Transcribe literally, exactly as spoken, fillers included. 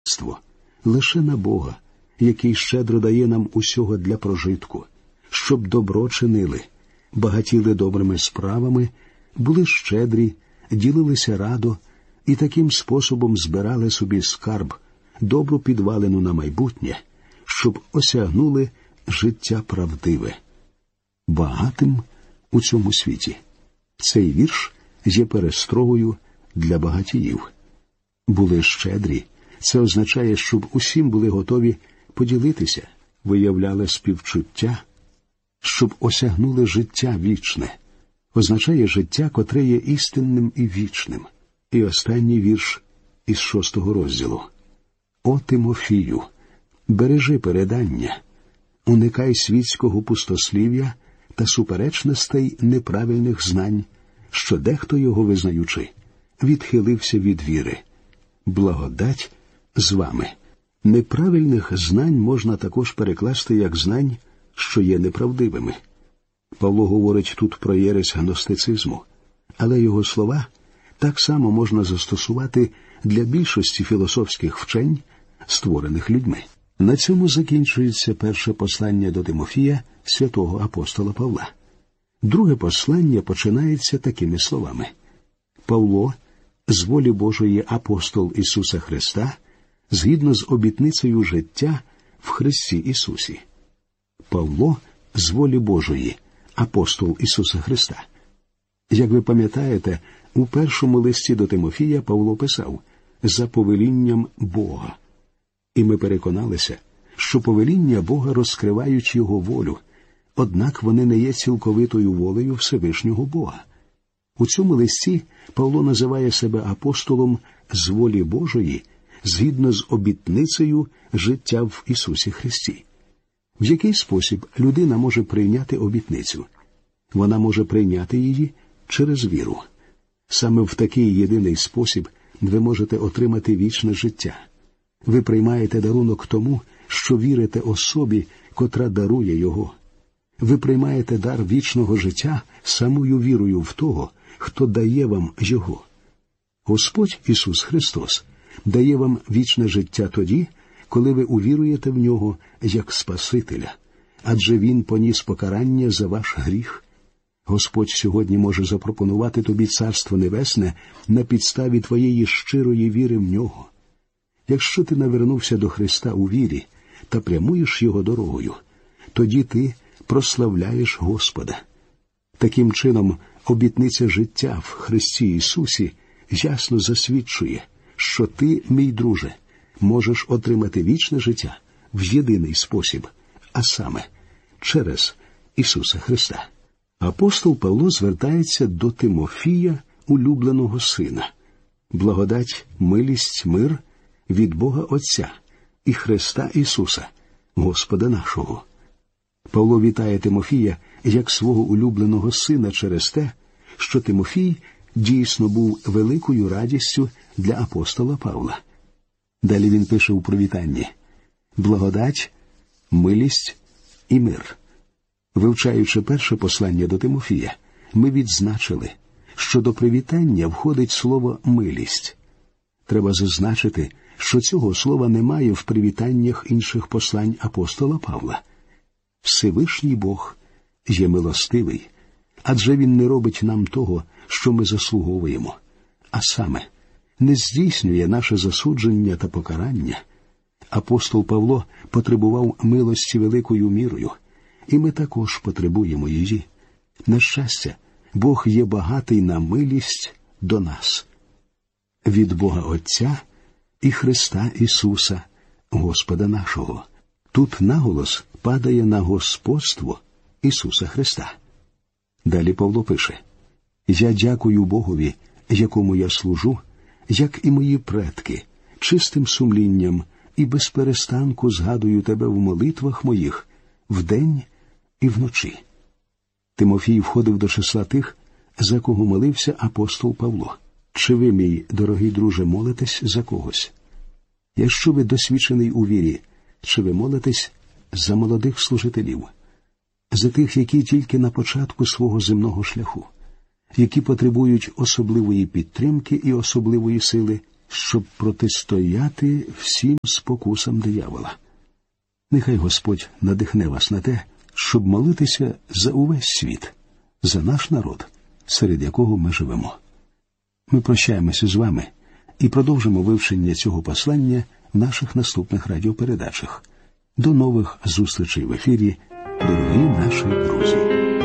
лише на Бога, який щедро дає нам усього для прожитку, щоб добро чинили, багатіли добрими справами, були щедрі, ділилися радо і таким способом збирали собі скарб, добру підвалину на майбутнє, щоб осягнули життя правдиве. Багатим у цьому світі. Цей вірш є перестрогою для багатіїв. Були щедрі. Це означає, щоб усім були готові поділитися, виявляли співчуття, щоб осягнули життя вічне. Означає життя, котре є істинним і вічним. І останній вірш із шостого розділу. «О Тимофію, бережи передання, уникай світського пустослів'я та суперечностей неправильних знань, що дехто його визнаючи, відхилився від віри. Благодать з вами». Неправильних знань можна також перекласти як знань, що є неправдивими. Павло говорить тут про єресь гностицизму, але його слова так само можна застосувати для більшості філософських вчень, створених людьми. На цьому закінчується перше послання до Тимофія святого апостола Павла. Друге послання починається такими словами. Павло, з волі Божої апостол Ісуса Христа, згідно з обітницею життя в Христі Ісусі. Павло, з волі Божої, апостол Ісуса Христа. Як ви пам'ятаєте, у першому листі до Тимофія Павло писав «за повелінням Бога». І ми переконалися, що повеління Бога розкривають Його волю, однак вони не є цілковитою волею Всевишнього Бога. У цьому листі Павло називає себе апостолом з волі Божої, згідно з обітницею життя в Ісусі Христі. В який спосіб людина може прийняти обітницю? Вона може прийняти її через віру. Саме в такий єдиний спосіб ви можете отримати вічне життя. Ви приймаєте дарунок тому, що вірите особі, котра дарує його. Ви приймаєте дар вічного життя самою вірою в того, хто дає вам його. Господь Ісус Христос дає вам вічне життя тоді, коли ви увіруєте в Нього як Спасителя, адже Він поніс покарання за ваш гріх. Господь сьогодні може запропонувати тобі Царство Небесне на підставі твоєї щирої віри в Нього. Якщо ти навернувся до Христа у вірі та прямуєш Його дорогою, тоді ти прославляєш Господа. Таким чином, обітниця життя в Христі Ісусі ясно засвідчує, що ти, мій друже, можеш отримати вічне життя в єдиний спосіб, а саме через Ісуса Христа. Апостол Павло звертається до Тимофія, улюбленого сина. Благодать, милість, мир від Бога Отця і Христа Ісуса, Господа нашого. Павло вітає Тимофія як свого улюбленого сина через те, що Тимофій дійсно був великою радістю для апостола Павла. Далі він пише у привітанні «Благодать, милість і мир». Вивчаючи перше послання до Тимофія, ми відзначили, що до привітання входить слово «милість». Треба зазначити, що цього слова немає в привітаннях інших послань апостола Павла. Всевишній Бог є милостивий, адже Він не робить нам того, що ми заслуговуємо, а саме не здійснює наше засудження та покарання. Апостол Павло потребував милості великою мірою, і ми також потребуємо її. На щастя, Бог є багатий на милість до нас. Від Бога Отця і Христа Ісуса, Господа нашого. Тут наголос падає на господство Ісуса Христа. Далі Павло пише «Я дякую Богові, якому я служу, як і мої предки, чистим сумлінням і без перестанку згадую тебе в молитвах моїх вдень і вночі». Тимофій входив до числа тих, за кого молився апостол Павло. Чи ви, мій дорогий друже, молитесь за когось? Якщо ви досвідчений у вірі, чи ви молитесь за молодих служителів? За тих, які тільки на початку свого земного шляху, які потребують особливої підтримки і особливої сили щоб протистояти всім спокусам диявола. Нехай Господь надихне вас на те, щоб молитися за увесь світ, за наш народ, серед якого ми живемо. Ми прощаємося з вами і продовжимо вивчення цього послання в наших наступних радіопередачах. До нових зустрічей в ефірі, дорогі наші друзі!